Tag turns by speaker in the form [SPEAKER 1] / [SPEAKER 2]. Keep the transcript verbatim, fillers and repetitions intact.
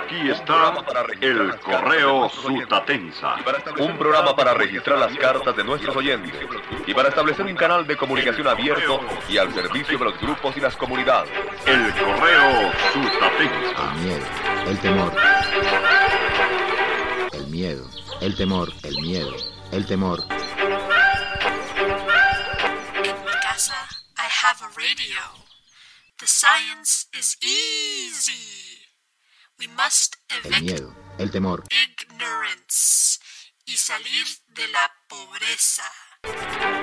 [SPEAKER 1] aquí está el correo Sutatensa.
[SPEAKER 2] Un programa para registrar las cartas de nuestros oyentes y para establecer un canal de comunicación abierto y al servicio de los grupos y las comunidades.
[SPEAKER 1] El correo Sutatensa.
[SPEAKER 3] El miedo, el temor. El miedo, el temor, el miedo, el temor.
[SPEAKER 4] In mi casa, I have a radio. The science is easy. We must
[SPEAKER 3] El
[SPEAKER 4] evict
[SPEAKER 3] miedo, el temor.
[SPEAKER 4] ignorance y salir de la pobreza.